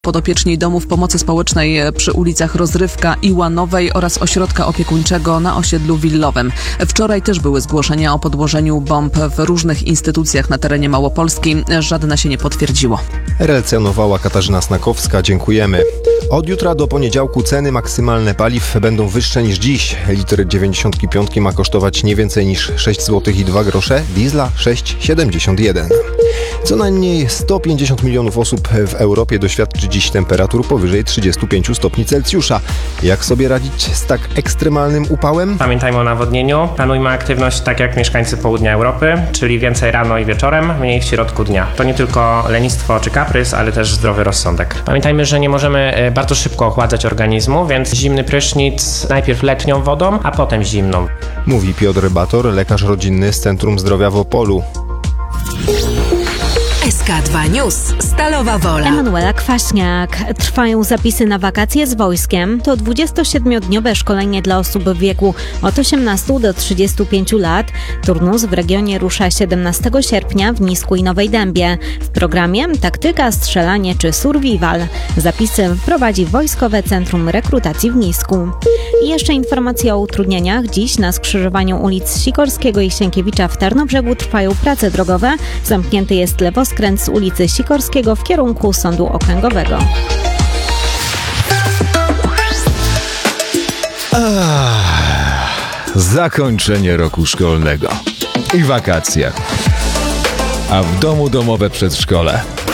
Podopieczni domów pomocy społecznej przy ulicach Rozrywka i Łanowej oraz ośrodka opiekuńczego na osiedlu Willowem. Wczoraj też były zgłoszenia o podłożeniu bomb w różnych instytucjach na terenie Małopolski. Żadne się nie potwierdziło. Relacjonowała Katarzyna Snakowska. Dziękujemy. Od jutra do poniedziałku ceny maksymalne paliw będą wyższe niż dziś. Litr 95 ma kosztować nie więcej niż 6 zł i 2 grosze, diesla 6,71. Co najmniej 150 milionów osób w Europie doświadczy dziś temperatur powyżej 35 stopni Celsjusza. Jak sobie radzić z tak ekstremalnym upałem? Pamiętajmy o nawodnieniu. Planujmy aktywność tak jak mieszkańcy południa Europy, czyli więcej rano i wieczorem, mniej w środku dnia. To nie tylko lenistwo czy kaprys, ale też zdrowy rozsądek. Pamiętajmy, że nie możemy bardzo szybko ochładzać organizmu, więc zimny prysznic najpierw letnią wodą, a potem zimną. Mówi Piotr Bator, lekarz rodzinny z Centrum Zdrowia w Opolu. SK2 News. Stalowa Wola. Emanuela Kwaśniak. Trwają zapisy na wakacje z wojskiem. To 27-dniowe szkolenie dla osób w wieku od 18 do 35 lat. Turnus w regionie rusza 17 sierpnia w Nisku i Nowej Dębie. W programie taktyka, strzelanie czy survival. Zapisy prowadzi Wojskowe Centrum Rekrutacji w Nisku. I jeszcze informacja o utrudnieniach. Dziś na skrzyżowaniu ulic Sikorskiego i Sienkiewicza w Tarnobrzegu trwają prace drogowe. Zamknięty jest lewoskręt z ulicy Sikorskiego w kierunku Sądu Okręgowego. Zakończenie roku szkolnego i wakacje. A w domu domowe przedszkole.